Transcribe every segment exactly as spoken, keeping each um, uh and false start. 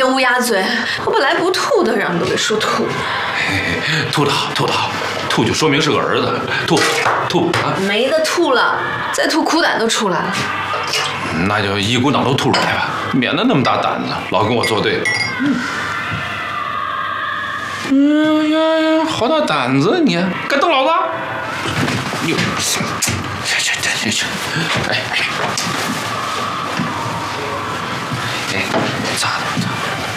别乌鸦嘴，我本来不吐的，让你都给说吐。 吐的好，吐的好，吐就说明是个儿子，吐吐啊！ 没得吐了，再吐苦胆都出来了。 那就一股脑都吐出来吧，免得那么大胆子，老跟我作对。嗯。嗯呀，好大胆子你！该瞪老子！哟，行行行行行，哎哎，哎，咋的咋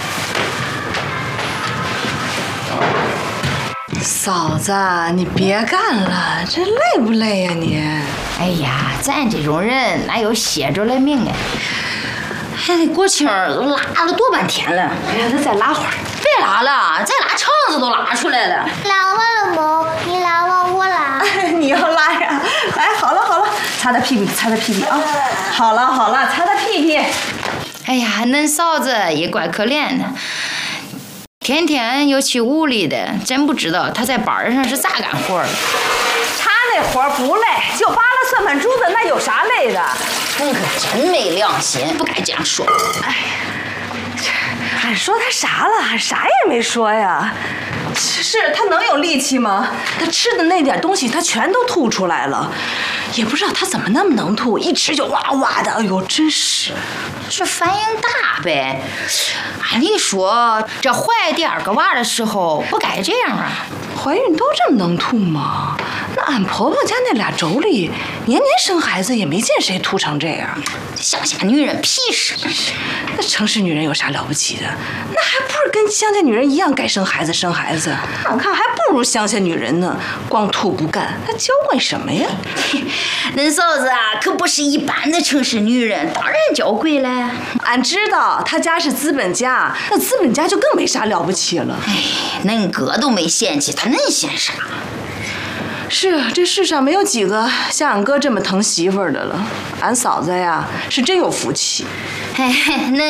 的？嫂子，你别干了，这累不累呀你？ 哎呀，咱这种人哪有歇着的命啊？哎，国庆都拉了多半天了， 哎呀，那再拉会儿。 别拉了，再拉肠子都拉出来了。 拉完了吗？你拉完我拉。 你要拉呀？哎，好了好了，擦擦屁屁，擦擦屁屁啊！好了好了，擦擦屁屁。 哎呀，恁嫂子也怪可怜的，天天又去屋里的，真不知道她在班上是咋干活的。 她那活不累，就扒拉算盘珠子，那有啥累的？ 你可真没良心，不该这样说。 哎。俺说他啥了？俺啥也没说呀。是他能有力气吗？他吃的那点东西，他全都吐出来了，也不知道他怎么那么能吐，一吃就哇哇的。哎呦，真是， 是反应大呗。按理说，这怀第二个娃的时候不该这样啊。 怀孕都这么能吐吗？那俺婆婆家那俩妯娌，年年生孩子也没见谁吐成这样。 乡下女人屁事。 那城市女人有啥了不起的？那还不是跟乡下女人一样，该生孩子生孩子。我看还不如乡下女人呢，光吐不干，她娇惯什么呀？ 恁嫂子啊，可不是一般的城市女人，当然娇贵了。 俺知道她家是资本家，那资本家就更没啥了不起了。 哎，恁哥都没嫌弃，他能嫌啥？ 是，这世上没有几个像俺哥这么疼媳妇儿的了。俺嫂子呀，是真有福气。 哎，那。